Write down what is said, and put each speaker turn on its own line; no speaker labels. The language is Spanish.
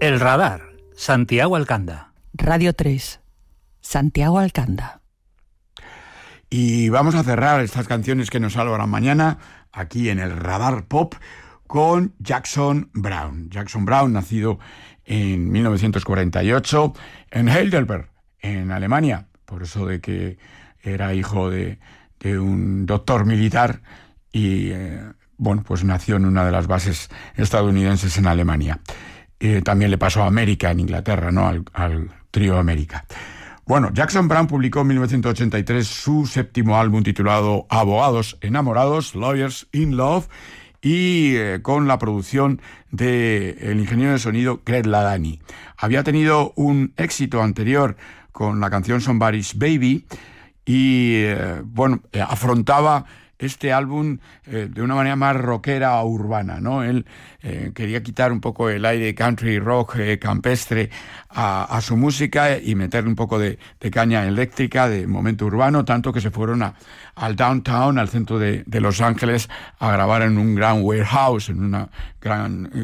El Radar, Santiago Alcanda.
Radio 3, Santiago Alcanda.
Y vamos a cerrar estas canciones que nos salvarán mañana, aquí en el Radar Pop, con Jackson Browne. Jackson Browne, nacido en 1948 en Heidelberg, en Alemania, por eso de que era hijo de un doctor militar y, pues nació en una de las bases estadounidenses en Alemania. También le pasó a América, en Inglaterra, ¿no? Al trío América. Bueno, Jackson Browne publicó en 1983 su séptimo álbum titulado Abogados Enamorados, Lawyers in Love, y con la producción del ingeniero de sonido Greg Ladany. Había tenido un éxito anterior con la canción Somebody's Baby y, afrontaba este álbum de una manera más rockera o urbana, ¿no? Él quería quitar un poco el aire country rock campestre a su música y meterle un poco de caña eléctrica, de momento urbano, tanto que se fueron al downtown, al centro de Los Ángeles, a grabar en un gran warehouse, en una gran